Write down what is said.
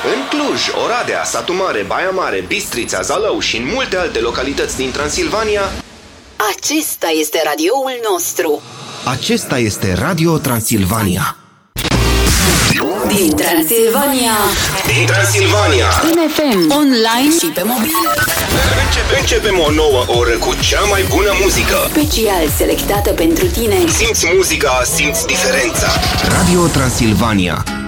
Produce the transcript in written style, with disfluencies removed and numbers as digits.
În Cluj, Oradea, Satu Mare, Baia Mare, Bistrița, Zalău și în multe alte localități din Transilvania, acesta este radioul nostru. Acesta este Radio Transilvania. Din Transilvania. Din Transilvania, În FM, online și pe mobil. Începem o nouă oră cu cea mai bună muzică. Special selectată pentru tine. Simți muzica, simți diferența. Radio Transilvania.